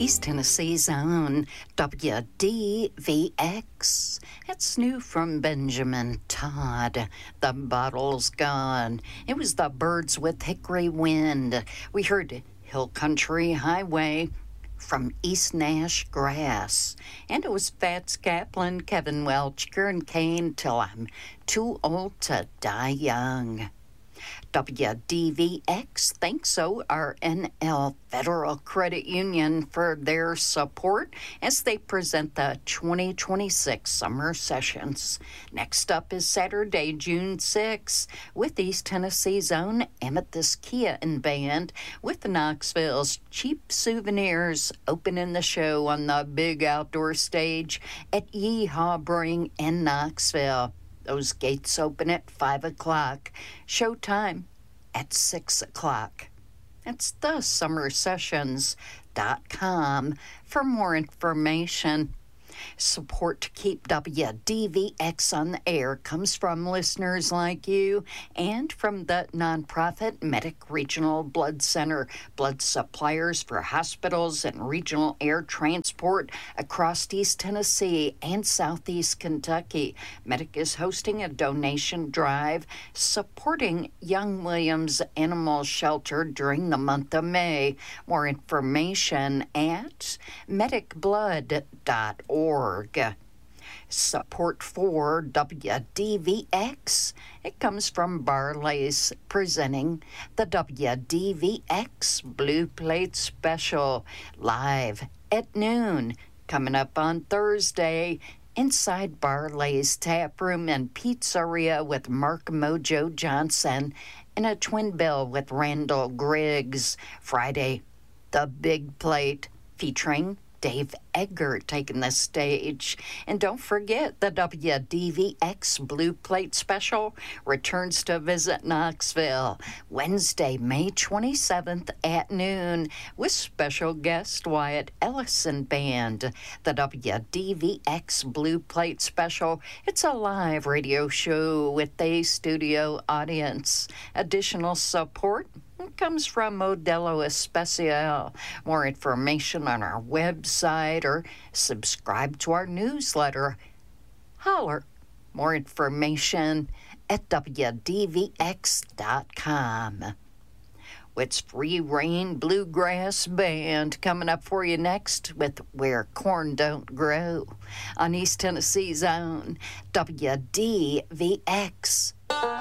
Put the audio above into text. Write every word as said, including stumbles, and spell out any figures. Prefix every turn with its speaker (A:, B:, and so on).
A: East Tennessee's own W D V X. It's new from Benjamin Todd. The bottle's gone. It was the Birds with Hickory Wind. We heard Hill Country Highway from East Nash Grass. And it was Fats Kaplan, Kevin Welch, Karen Kane, Till I'm Too Old to Die Young. W D V X thanks O R N L Federal Credit Union for their support as they present the twenty twenty-six summer sessions. Next up is Saturday, June sixth, with East Tennessee's own Amethyst Kia and Band, with Knoxville's Cheap Souvenirs opening the show on the big outdoor stage at Yeehaw Brewing in Knoxville. Those gates open at five o'clock. Showtime at six o'clock. It's the summer sessions dot com for more information. Support to keep W D V X on the air comes from listeners like you and from the nonprofit Medic Regional Blood Center, blood suppliers for hospitals and regional air transport across East Tennessee and Southeast Kentucky. Medic is hosting a donation drive supporting Young Williams Animal Shelter during the month of May. More information at medic blood dot org. Support for W D V X, it comes from Barley's presenting the W D V X Blue Plate Special live at noon, coming up on Thursday inside Barley's Tap Room and Pizzeria with Mark Mojo Johnson and a twin bill with Randall Griggs. Friday, the Big Plate featuring Dave Edgar taking the stage. And don't forget, the W D V X Blue Plate Special returns to visit Knoxville Wednesday, May twenty-seventh at noon with special guest Wyatt Ellison Band. The W D V X Blue Plate Special, it's a live radio show with a studio audience. Additional support comes from Modelo Especial. More information on our website or subscribe to our newsletter. Holler. More information at W D V X dot com. It's Free Reign Bluegrass Band coming up for you next with Where Corn Don't Grow on East Tennessee's own W D V X.